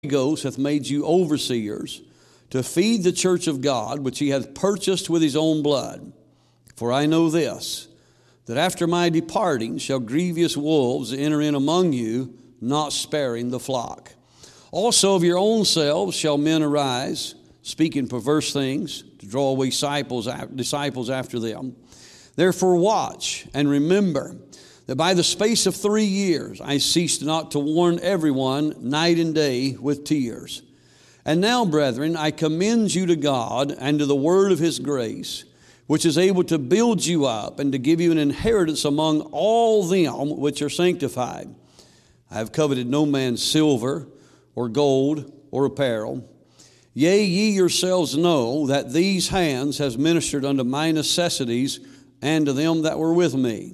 Ghost hath made you overseers to feed the church of God, which he hath purchased with his own blood. For I know this, that after my departing shall grievous wolves enter in among you, not sparing the flock. Also of your own selves shall men arise, speaking perverse things, to draw away disciples after them. Therefore watch and remember that by the space of 3 years I ceased not to warn everyone night and day with tears. And now, brethren, I commend you to God and to the word of his grace, which is able to build you up and to give you an inheritance among all them which are sanctified. I have coveted no man's silver or gold or apparel. Yea, ye yourselves know that these hands has ministered unto my necessities and to them that were with me.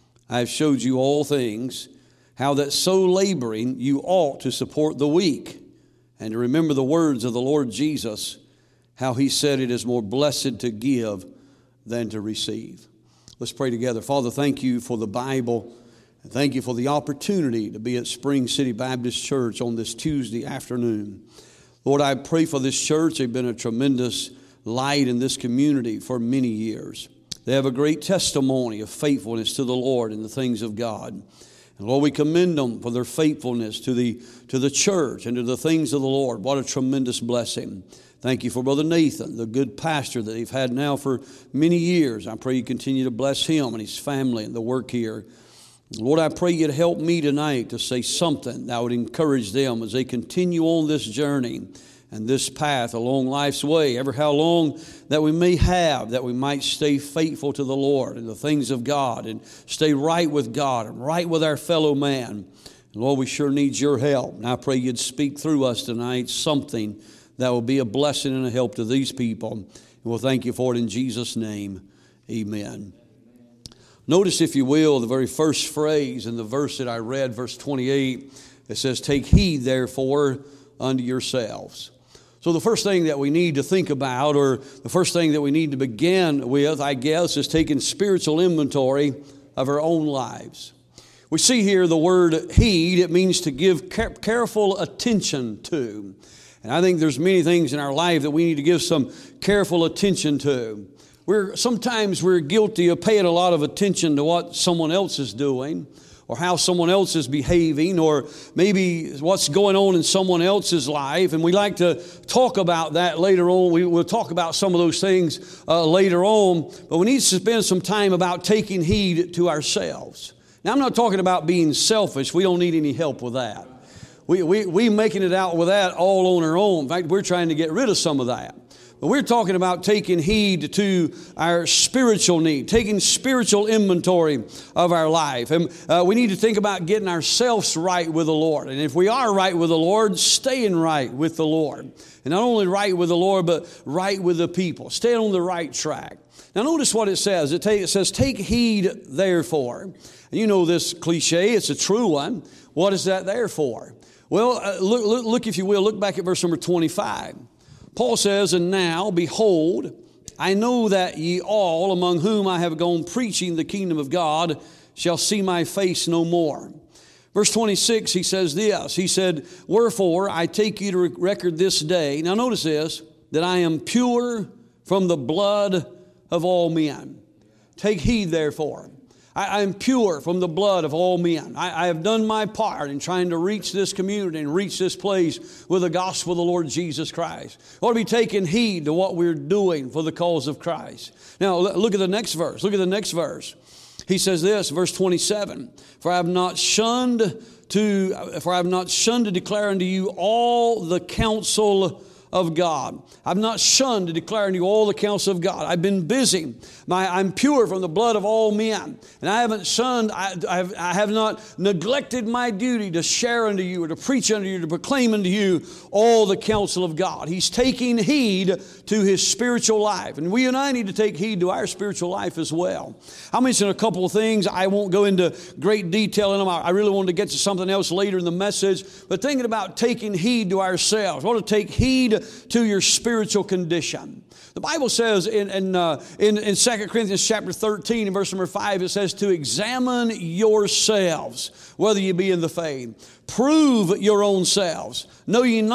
I have showed you all things, how that so laboring you ought to support the weak, and to remember the words of the Lord Jesus, how he said it is more blessed to give than to receive. Let's pray together. Father, thank you for the Bible, and thank you for the opportunity to be at Spring City Baptist Church on this Tuesday afternoon. Lord, I pray for this church. They've been a tremendous light in this community for many years. They have a great testimony of faithfulness to the Lord and the things of God. And Lord, we commend them for their faithfulness to the church and to the things of the Lord. What a tremendous blessing. Thank you for Brother Nathan, the good pastor that they've had now for many years. I pray you continue to bless him and his family and the work here. Lord, I pray you'd help me tonight to say something that would encourage them as they continue on this journey and this path along life's way, ever how long that we may have, that we might stay faithful to the Lord and the things of God and stay right with God and right with our fellow man. And Lord, we sure need your help. And I pray you'd speak through us tonight something that will be a blessing and a help to these people. And we'll thank you for it in Jesus' name. Amen. Notice, if you will, the very first phrase in the verse that I read, verse 28, it says, "Take heed, therefore, unto yourselves." So the first thing that we need to think about, or the first thing that we need to begin with, I guess, is taking spiritual inventory of our own lives. We see here the word heed. It means to give careful attention to. And I think there's many things in our life that we need to give some careful attention to. Sometimes we're guilty of paying a lot of attention to what someone else is doing, or how someone else is behaving, or maybe what's going on in someone else's life. And we like to talk about that later on. We'll talk about some of those things later on. But we need to spend some time about taking heed to ourselves. Now, I'm not talking about being selfish. We don't need any help with that. We making it out with that all on our own. In fact, we're trying to get rid of some of that. But we're talking about taking heed to our spiritual need, taking spiritual inventory of our life. And we need to think about getting ourselves right with the Lord. And if we are right with the Lord, staying right with the Lord. And not only right with the Lord, but right with the people. Staying on the right track. Now notice what it says. It says, "Take heed, therefore." And you know this cliche. It's a true one. What is that there for? Well, look, if you will, look back at verse number 25. Paul says, "And now, behold, I know that ye all, among whom I have gone preaching the kingdom of God, shall see my face no more." Verse 26, he says this. He said, "Wherefore I take you to record this day." Now notice this, "that I am pure from the blood of all men." Take heed, therefore. I am pure from the blood of all men. I have done my part in trying to reach this community and reach this place with the gospel of the Lord Jesus Christ. We ought to be taking heed to what we're doing for the cause of Christ. Now, look at the next verse. Look at the next verse. He says this, verse 27, For I have not shunned to declare unto you all the counsel of God. I've not shunned to declare unto you all the counsel of God. I've been busy. I'm pure from the blood of all men. And I haven't shunned, I have not neglected my duty to share unto you, or to preach unto you, to proclaim unto you all the counsel of God. He's taking heed to his spiritual life. And we and I need to take heed to our spiritual life as well. I'll mention a couple of things. I won't go into great detail in them. I really wanted to get to something else later in the message. But thinking about taking heed to ourselves. We ought to take heed to your spiritual condition. The Bible says in 2 Corinthians chapter 13 and verse number 5, it says to examine yourselves whether you be in the faith. Prove your own selves. Know ye not